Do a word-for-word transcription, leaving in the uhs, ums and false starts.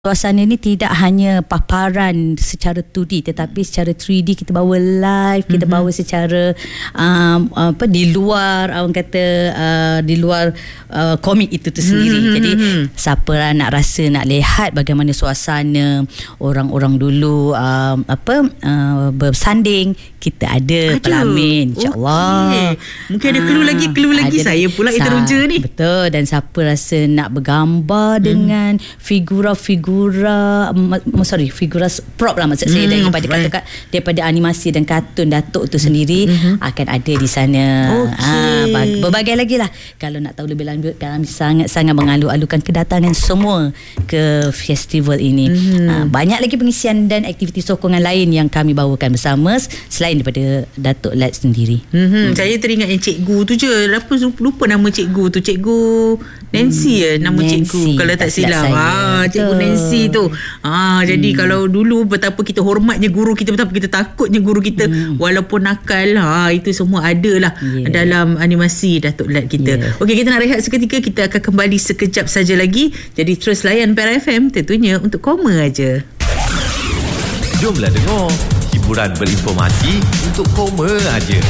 Suasana ni tidak hanya paparan secara two D tetapi secara three D kita bawa live, kita mm-hmm. bawa secara um, apa di luar orang kata uh, di luar uh, komik itu tu sendiri. Mm-hmm. Jadi siapa nak rasa nak lihat bagaimana suasana orang-orang dulu um, apa uh, bersanding, kita ada Aduh. Pelamin insya-Allah. Okay. Mungkin ada clue lagi, clue lagi saya pula yang teruja ni. Betul, dan siapa rasa nak bergambar mm. dengan figura-figura Figura, um, sorry, figura prop lah maksud saya, mm, daripada right. kata, daripada animasi dan kartun Datuk tu sendiri mm-hmm. akan ada di sana. Okay. Ha, berbagai lagi lah. Kalau nak tahu lebih lanjut, kami sangat-sangat mengalu-alukan kedatangan semua ke festival ini. Mm-hmm. Ha, banyak lagi pengisian dan aktiviti sokongan lain yang kami bawakan bersama selain daripada Datuk Lat sendiri. Mm-hmm. Mm. Saya teringat yang cikgu tu je. Lupa, lupa nama cikgu tu. Cikgu Nancy ya mm, nama Nancy, cikgu kalau tak, tak silap. Ha, cikgu Nancy tu. Ha, jadi hmm. kalau dulu betapa kita hormatnya guru kita, betapa kita takutnya guru kita hmm. walaupun nakal, ha, itu semua ada lah yeah. dalam animasi Datuk Lat kita. Yeah. Okey, kita nak rehat seketika, kita akan kembali sekejap saja lagi. Jadi terus layan Perak F M tentunya untuk Koma Aja. Jomlah dengar hiburan berinformasi untuk Koma Aja.